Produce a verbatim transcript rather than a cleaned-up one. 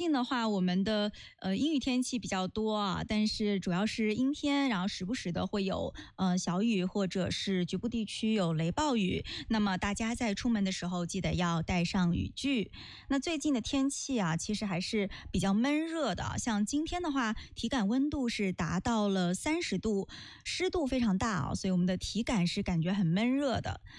近的话，我们的呃阴雨天气比较多啊，但是主要是阴天，然后时不时的会有呃小雨，或者是局部地区有雷暴雨。那么大家在出门的时候记得要带上雨具。那最近的天气啊，其实还是比较闷热的，像今天的话，体感温度是达到了三十度，湿度非常大啊，所以我们的体感是感觉很闷热的。